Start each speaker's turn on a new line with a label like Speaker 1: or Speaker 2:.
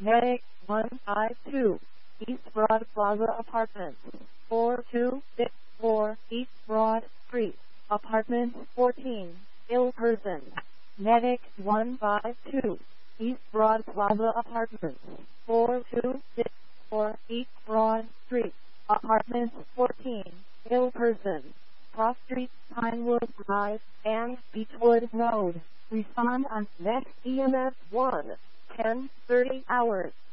Speaker 1: Medic 152, East Broad Plaza Apartments, 4264 East Broad Street, Apartment 14, ill person. Medic 152, East Broad Plaza Apartments, 4264 East Broad Street, Apartment 14, ill person. Cross Street, Pinewood Drive, and Beechwood Road. Respond on next EMS 1, 10:30 hours.